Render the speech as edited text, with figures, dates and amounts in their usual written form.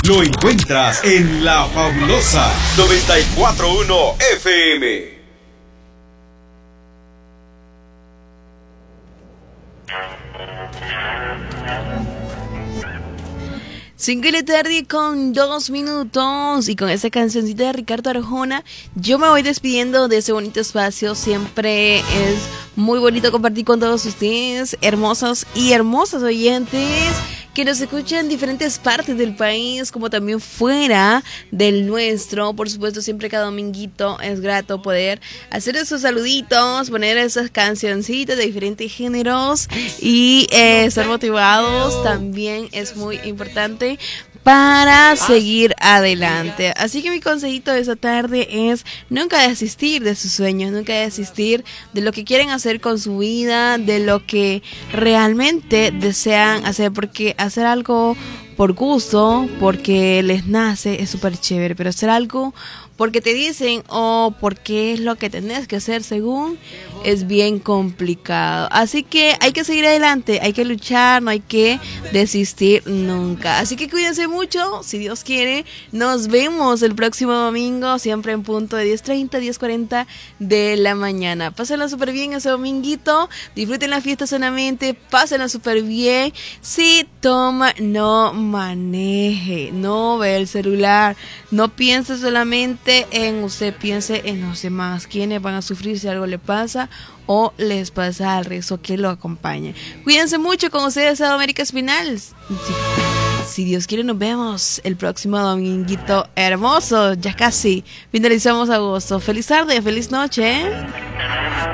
lo encuentras en La Fabulosa 94.1 FM. Cinco de la tarde con 2 minutos y con esta cancioncita de Ricardo Arjona yo me voy despidiendo de ese bonito espacio. Siempre es muy bonito compartir con todos ustedes, hermosos y hermosas oyentes que nos escuchan en diferentes partes del país, como también fuera del nuestro. Por supuesto, siempre cada dominguito es grato poder hacer esos saluditos, poner esas cancioncitas de diferentes géneros y estar motivados también es muy importante para seguir adelante. Así que mi consejito de esta tarde es nunca desistir de sus sueños, nunca desistir de lo que quieren hacer con su vida, de lo que realmente desean hacer, porque hacer algo por gusto, porque les nace, es súper chévere, pero hacer algo porque te dicen o porque es lo que tenés que hacer según, es bien complicado. Así que hay que seguir adelante, hay que luchar, no hay que desistir nunca. Así que cuídense mucho, si Dios quiere. Nos vemos el próximo domingo, siempre en punto de 10:30, 10:40 de la mañana. Pásenla súper bien ese dominguito, disfruten la fiesta sanamente, pásenla súper bien. Si toma, no maneje, no ve el celular, no piense solamente en usted, piense en los demás, quienes van a sufrir si algo le pasa o les pasa al resto que lo acompañe. Cuídense mucho, con ustedes a América Espinal. Si Dios quiere, nos vemos el próximo dominguito hermoso. Ya casi finalizamos agosto. Feliz tarde, feliz noche.